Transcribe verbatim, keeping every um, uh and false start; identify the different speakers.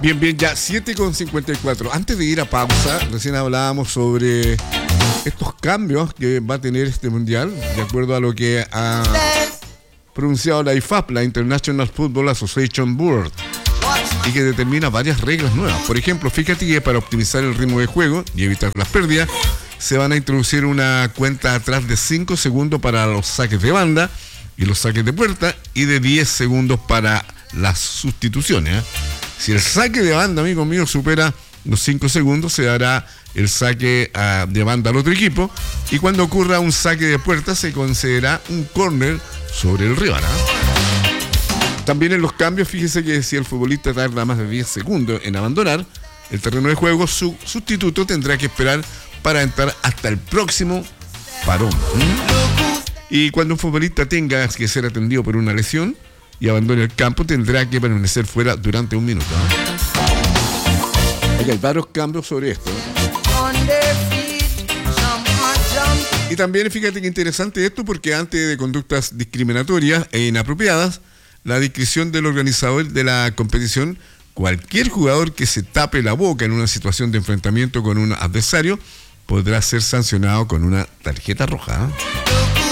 Speaker 1: Bien, bien, ya siete con cincuenta y cuatro. Antes de ir a pausa, recién hablábamos sobre estos cambios que va a tener este mundial, de acuerdo a lo que ha pronunciado la I F A B, la International Football Association Board, y que determina varias reglas nuevas. Por ejemplo, fíjate que para optimizar el ritmo de juego y evitar las pérdidas, se van a introducir una cuenta atrás de cinco segundos para los saques de banda y los saques de puerta, y de diez segundos para las sustituciones, ¿eh? Si el saque de banda, amigo mío, supera los cinco segundos, se dará el saque uh, de banda al otro equipo, y cuando ocurra un saque de puerta se concederá un córner sobre el rival, ¿eh? También en los cambios, fíjese que si el futbolista tarda más de diez segundos en abandonar el terreno de juego, su sustituto tendrá que esperar para entrar hasta el próximo parón. ¿Mm? Y cuando un futbolista tenga que ser atendido por una lesión y abandone el campo, tendrá que permanecer fuera durante un minuto, ¿eh? Hay varios cambios sobre esto, ¿eh? Y también fíjate que interesante esto, porque antes de conductas discriminatorias e inapropiadas, la discreción del organizador de la competición, cualquier jugador que se tape la boca en una situación de enfrentamiento con un adversario podrá ser sancionado con una tarjeta roja, ¿eh?